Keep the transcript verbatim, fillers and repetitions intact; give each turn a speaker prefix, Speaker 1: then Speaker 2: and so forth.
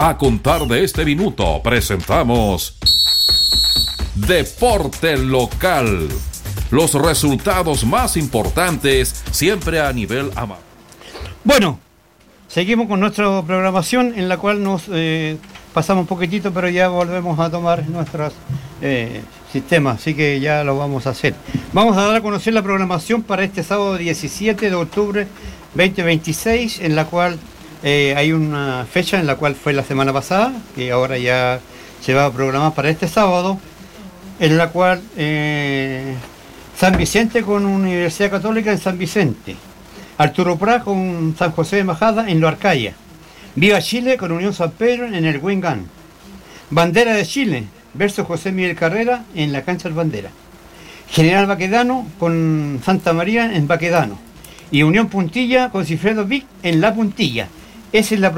Speaker 1: A contar de este minuto presentamos Deporte Local. Los resultados más importantes siempre a nivel amateur.
Speaker 2: Bueno, seguimos con nuestra programación en la cual nos eh, pasamos un poquitito, pero ya volvemos a tomar nuestros eh, sistemas, así que ya lo vamos a hacer. Vamos a dar a conocer la programación para este sábado diecisiete de octubre veinte veintiséis, en la cual eh, hay una fecha en la cual fue la semana pasada, que ahora ya se va a programar para este sábado, en la cual eh, San Vicente con Universidad Católica en San Vicente, Arturo Prat con San José de Majada en Lo Arcaya, Viva Chile con Unión San Pedro en el Huengan, Bandera de Chile versus José Miguel Carrera en la cancha del Bandera, General Baquedano con Santa María en Baquedano y Unión Puntilla con Cifredo Vic en La Puntilla. Esa es la